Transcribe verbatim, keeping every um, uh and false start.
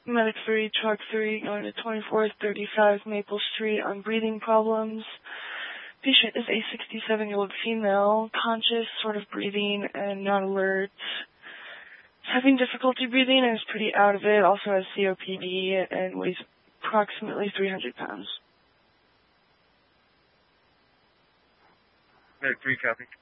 Medic three, Truck three, going to twenty-four thirty-five Maple Street on breathing problems. Patient is a sixty-seven-year-old female, conscious, sort of breathing, and not alert. Is having difficulty breathing and is pretty out of it. Also has C O P D and weighs approximately three hundred pounds. Medic three, copy.